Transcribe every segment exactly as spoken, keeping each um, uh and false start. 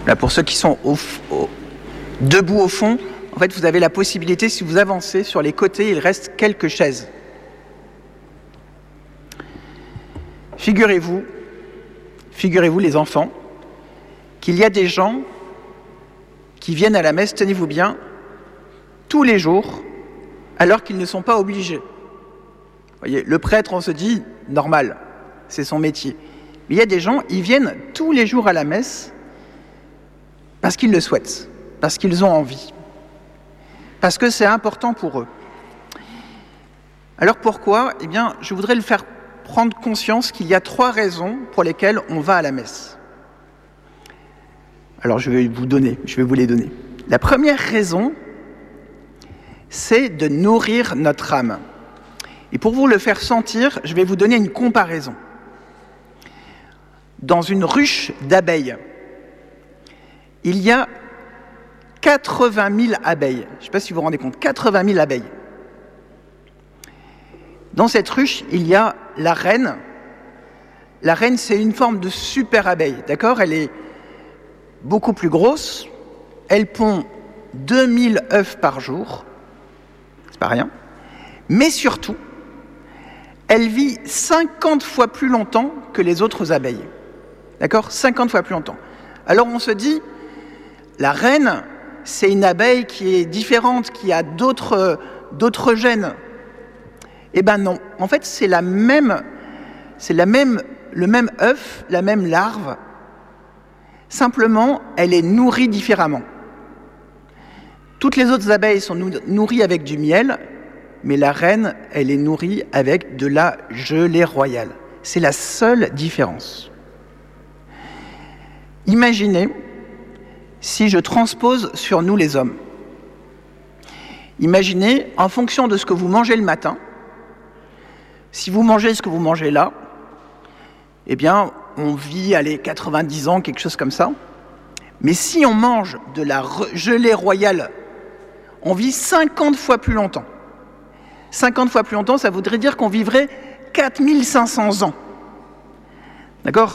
Là, pour ceux qui sont au, au, debout au fond, en fait, vous avez la possibilité, si vous avancez sur les côtés, il reste quelques chaises. Figurez-vous, figurez-vous les enfants, qu'il y a des gens qui viennent à la messe, tenez-vous bien, tous les jours, alors qu'ils ne sont pas obligés. Vous voyez, le prêtre, on se dit, normal, c'est son métier. Mais il y a des gens, ils viennent tous les jours à la messe parce qu'ils le souhaitent, parce qu'ils ont envie, parce que c'est important pour eux. Alors pourquoi ? Eh bien, je voudrais le faire prendre conscience qu'il y a trois raisons pour lesquelles on va à la messe. Alors je vais vous donner, je vais vous les donner. La première raison, c'est de nourrir notre âme. Et pour vous le faire sentir, je vais vous donner une comparaison. Dans une ruche d'abeilles, il y a quatre-vingt mille abeilles. Je ne sais pas si vous vous rendez compte, quatre-vingt mille abeilles. Dans cette ruche, il y a la reine. La reine, c'est une forme de super abeille, d'accord ? Elle est beaucoup plus grosse. Elle pond deux mille œufs par jour. C'est pas rien. Mais surtout, elle vit cinquante fois plus longtemps que les autres abeilles. D'accord ? cinquante fois plus longtemps. Alors on se dit, la reine, c'est une abeille qui est différente, qui a d'autres, d'autres gènes. Eh bien non, en fait c'est la même, c'est la même, le même œuf, la même larve, simplement elle est nourrie différemment. Toutes les autres abeilles sont nourries avec du miel, mais la reine, elle est nourrie avec de la gelée royale. C'est la seule différence. Imaginez si je transpose sur nous les hommes. Imaginez, en fonction de ce que vous mangez le matin, si vous mangez ce que vous mangez là, eh bien, on vit, allez, quatre-vingt-dix ans, quelque chose comme ça. Mais si on mange de la gelée royale, on vit cinquante fois plus longtemps. cinquante fois plus longtemps, ça voudrait dire qu'on vivrait quatre mille cinq cents ans. D'accord ?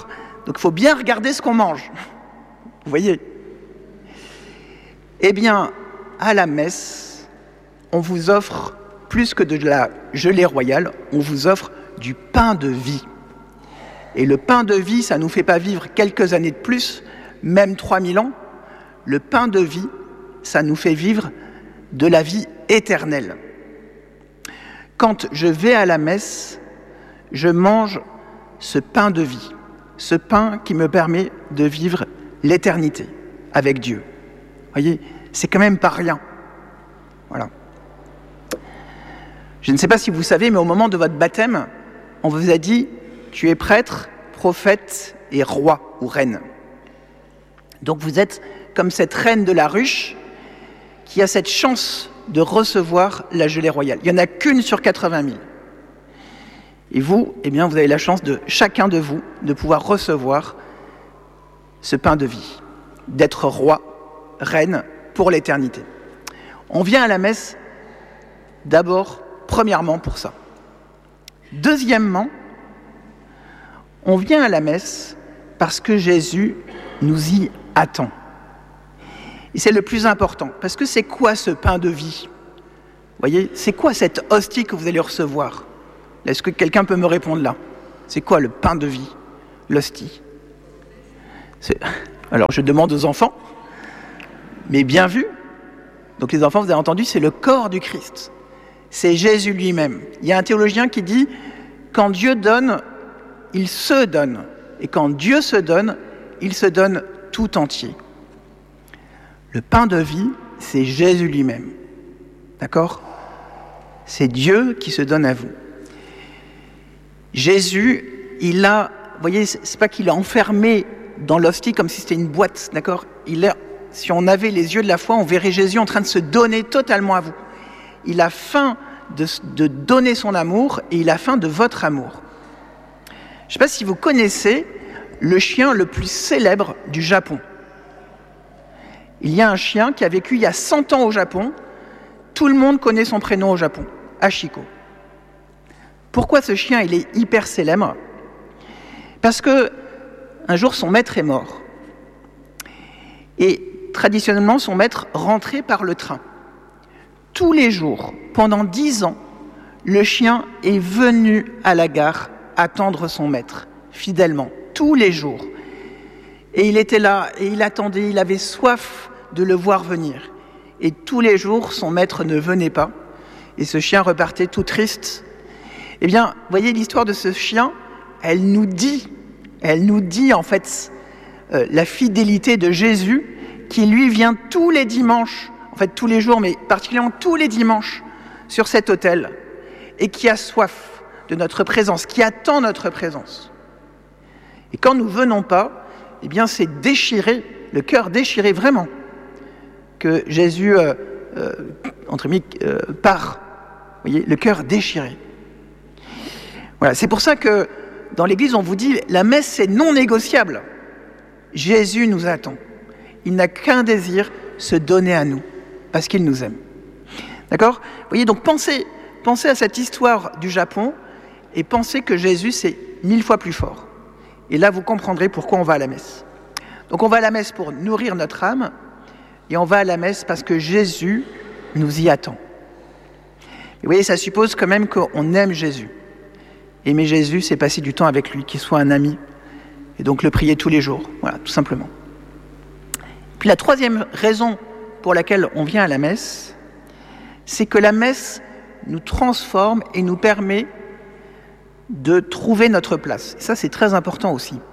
Donc il faut bien regarder ce qu'on mange. Vous voyez ? Eh bien, à la messe, on vous offre plus que de la gelée royale, on vous offre du pain de vie. Et le pain de vie, ça ne nous fait pas vivre quelques années de plus, même trois mille ans. Le pain de vie, ça nous fait vivre de la vie éternelle. Quand je vais à la messe, je mange ce pain de vie, ce pain qui me permet de vivre l'éternité avec Dieu. Vous voyez, c'est quand même pas rien. Voilà. Je ne sais pas si vous savez, mais au moment de votre baptême, on vous a dit « Tu es prêtre, prophète et roi ou reine ». Donc vous êtes comme cette reine de la ruche qui a cette chance de recevoir la gelée royale. Il n'y en a qu'une sur quatre-vingt mille. Et vous, eh bien, vous avez la chance de, chacun de vous, de pouvoir recevoir ce pain de vie, d'être roi, reine pour l'éternité. On vient à la messe d'abord, premièrement, pour ça. Deuxièmement, on vient à la messe parce que Jésus nous y attend. Et c'est le plus important, parce que c'est quoi ce pain de vie ? Vous voyez, c'est quoi cette hostie que vous allez recevoir ? Est-ce que quelqu'un peut me répondre là ? C'est quoi le pain de vie, l'hostie ? c'est... Alors, je demande aux enfants, mais bien vu. Donc les enfants, vous avez entendu, c'est le corps du Christ. C'est Jésus lui-même. Il y a un théologien qui dit, quand Dieu donne, il se donne. Et quand Dieu se donne, il se donne tout entier. Le pain de vie, c'est Jésus lui-même. D'accord ? C'est Dieu qui se donne à vous. Jésus, il a, vous voyez, c'est pas qu'il a enfermé dans l'hostie comme si c'était une boîte, d'accord ? Il a, si on avait les yeux de la foi, on verrait Jésus en train de se donner totalement à vous. Il a faim de, de donner son amour et il a faim de votre amour. Je ne sais pas si vous connaissez le chien le plus célèbre du Japon. Il y a un chien qui a vécu il y a cent ans au Japon. Tout le monde connaît son prénom au Japon, Hachiko. Pourquoi ce chien il est hyper célèbre ? Parce que un jour son maître est mort. Et traditionnellement, son maître rentrait par le train. Tous les jours, pendant dix ans, le chien est venu à la gare attendre son maître, fidèlement, tous les jours. Et il était là, et il attendait, il avait soif de le voir venir. Et tous les jours, son maître ne venait pas, et ce chien repartait tout triste. Eh bien, vous voyez, l'histoire de ce chien, elle nous dit, elle nous dit en fait euh, la fidélité de Jésus, qui lui vient tous les dimanches, en fait tous les jours, mais particulièrement tous les dimanches, sur cet autel, et qui a soif de notre présence, qui attend notre présence. Et quand nous ne venons pas, eh bien c'est déchiré, le cœur déchiré vraiment, que Jésus, euh, euh, entre guillemets, euh, part. Vous voyez, le cœur déchiré. Voilà, c'est pour ça que dans l'Église, on vous dit, la messe, c'est non négociable. Jésus nous attend. Il n'a qu'un désir, se donner à nous, parce qu'il nous aime. D'accord ? Vous voyez, donc pensez, pensez à cette histoire du Japon, et pensez que Jésus, c'est mille fois plus fort. Et là, vous comprendrez pourquoi on va à la messe. Donc on va à la messe pour nourrir notre âme, et on va à la messe parce que Jésus nous y attend. Et vous voyez, ça suppose quand même qu'on aime Jésus. Aimer Jésus, c'est passer du temps avec lui, qu'il soit un ami, et donc le prier tous les jours, voilà, tout simplement. Puis la troisième raison pour laquelle on vient à la messe, c'est que la messe nous transforme et nous permet de trouver notre place. Et ça, c'est très important aussi. Vous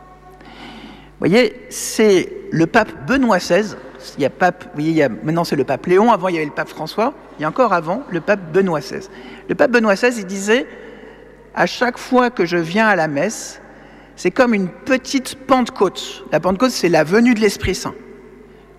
voyez, c'est le pape Benoît seize, il y a pape, vous voyez, il y a, maintenant c'est le pape Léon, avant il y avait le pape François, il y a encore avant le pape Benoît seize. Le pape Benoît seize, il disait, à chaque fois que je viens à la messe, c'est comme une petite Pentecôte. La Pentecôte, c'est la venue de l'Esprit Saint. Pourquoi ?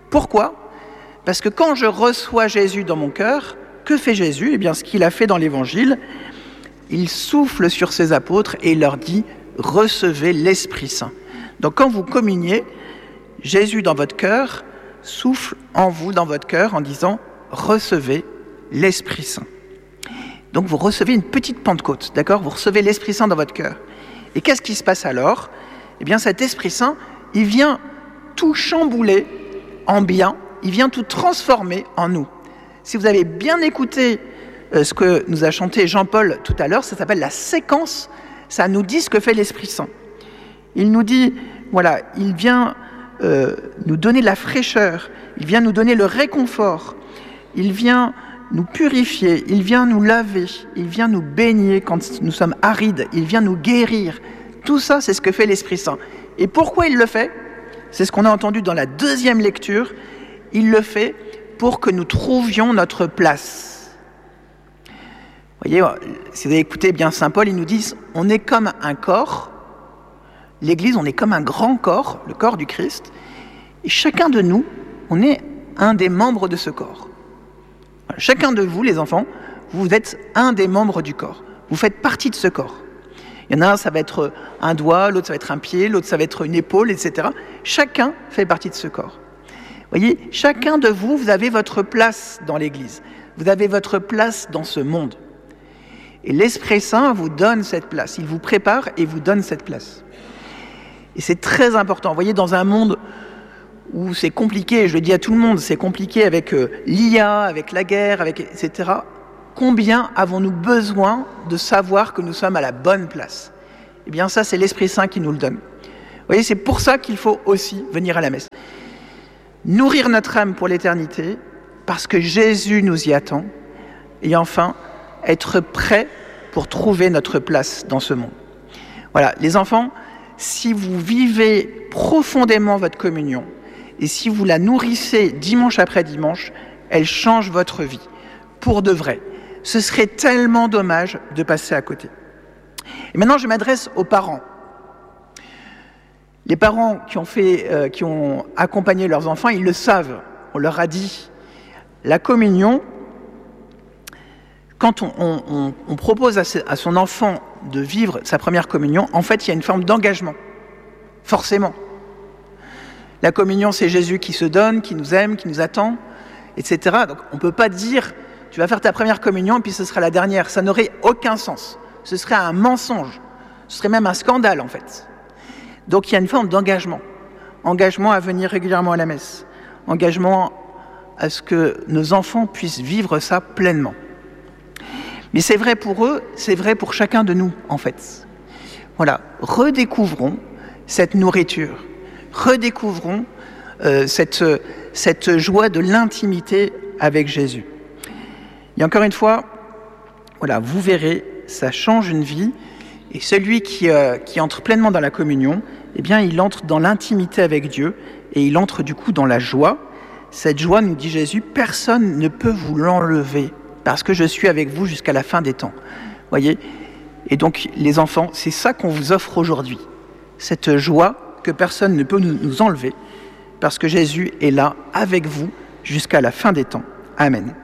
Parce que quand je reçois Jésus dans mon cœur, que fait Jésus ? Eh bien, ce qu'il a fait dans l'Évangile, il souffle sur ses apôtres et il leur dit « Recevez l'Esprit Saint ». Donc quand vous communiez, Jésus dans votre cœur souffle en vous, dans votre cœur, en disant « Recevez l'Esprit Saint ». Donc vous recevez une petite Pentecôte, d'accord ? Vous recevez l'Esprit Saint dans votre cœur. Et qu'est-ce qui se passe alors ? Eh bien cet Esprit Saint, il vient tout chambouler en bien, il vient tout transformer en nous. Si vous avez bien écouté euh, ce que nous a chanté Jean-Paul tout à l'heure, ça s'appelle la séquence, ça nous dit ce que fait l'Esprit Saint. Il nous dit, voilà, il vient euh, nous donner la fraîcheur, il vient nous donner le réconfort, il vient nous purifier, il vient nous laver, il vient nous baigner quand nous sommes arides, il vient nous guérir. Tout ça, c'est ce que fait l'Esprit Saint. Et pourquoi il le fait ? C'est ce qu'on a entendu dans la deuxième lecture. Il le fait pour que nous trouvions notre place. Vous voyez, si vous avez écouté bien Saint Paul, il nous dit, on est comme un corps. L'Église, on est comme un grand corps, le corps du Christ. Et chacun de nous, on est un des membres de ce corps. Chacun de vous, les enfants, vous êtes un des membres du corps. Vous faites partie de ce corps. Il y en a un, ça va être un doigt, l'autre, ça va être un pied, l'autre, ça va être une épaule, et cetera. Chacun fait partie de ce corps. Vous voyez, chacun de vous, vous avez votre place dans l'Église. Vous avez votre place dans ce monde. Et l'Esprit Saint vous donne cette place. Il vous prépare et vous donne cette place. Et c'est très important. Vous voyez, dans un monde où c'est compliqué, je le dis à tout le monde, c'est compliqué avec euh, l'I A, avec la guerre, avec, et cetera. Combien avons-nous besoin de savoir que nous sommes à la bonne place ? Eh bien ça, c'est l'Esprit Saint qui nous le donne. Vous voyez, c'est pour ça qu'il faut aussi venir à la messe. Nourrir notre âme pour l'éternité, parce que Jésus nous y attend. Et enfin, être prêt pour trouver notre place dans ce monde. Voilà, les enfants, si vous vivez profondément votre communion, et si vous la nourrissez dimanche après dimanche, elle change votre vie, pour de vrai. Ce serait tellement dommage de passer à côté. Et maintenant, je m'adresse aux parents. Les parents qui ont, fait, euh, qui ont accompagné leurs enfants, ils le savent. On leur a dit, la communion, quand on, on, on propose à, ce, à son enfant de vivre sa première communion, en fait, il y a une forme d'engagement, forcément. La communion, c'est Jésus qui se donne, qui nous aime, qui nous attend, et cetera. Donc, on ne peut pas dire, tu vas faire ta première communion et puis ce sera la dernière. Ça n'aurait aucun sens. Ce serait un mensonge. Ce serait même un scandale, en fait. Donc, il y a une forme d'engagement. engagement à venir régulièrement à la messe, engagement à ce que nos enfants puissent vivre ça pleinement. Mais c'est vrai pour eux, c'est vrai pour chacun de nous, en fait. Voilà, redécouvrons cette nourriture, redécouvrons euh, cette, cette joie de l'intimité avec Jésus. Et encore une fois, voilà, vous verrez, ça change une vie, et celui qui, euh, qui entre pleinement dans la communion, eh bien, il entre dans l'intimité avec Dieu, et il entre du coup dans la joie. Cette joie, nous dit Jésus, personne ne peut vous l'enlever, parce que je suis avec vous jusqu'à la fin des temps. Voyez ? Et donc, les enfants, c'est ça qu'on vous offre aujourd'hui. Cette joie que personne ne peut nous enlever, parce que Jésus est là avec vous jusqu'à la fin des temps. Amen.